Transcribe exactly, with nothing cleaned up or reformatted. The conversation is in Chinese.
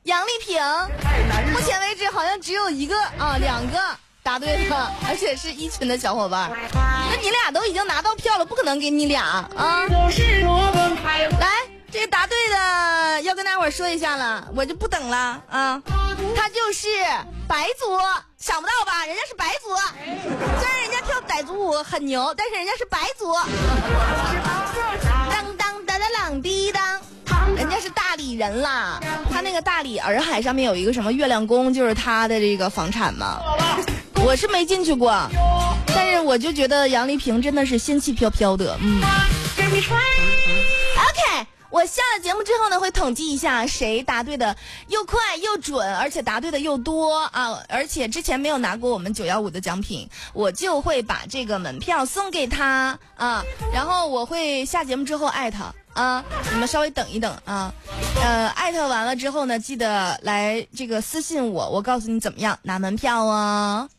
杨丽萍，目前为止好像只有一个啊，两个答对了，而且是一群的小伙伴。那你俩都已经拿到票了，不可能给你俩啊！来，这个答对的要跟大伙说一下了，我就不等了啊！他就是白族，想不到吧？人家是白族，虽然人家跳傣族舞很牛，但是人家是白族。当当当当啷滴当。人家是大理人啦，他那个大理洱海上面有一个什么月亮宫，就是他的这个房产嘛。我是没进去过，但是我就觉得杨丽萍真的是仙气飘飘的。嗯 OK， 我下了节目之后呢，会统计一下谁答对的又快又准，而且答对的又多啊！而且之前没有拿过我们九一五的奖品，我就会把这个门票送给他啊。然后我会下节目之后艾特啊，你们稍微等一等啊。呃，艾特完了之后呢，记得来这个私信我，我告诉你怎么样拿门票哦。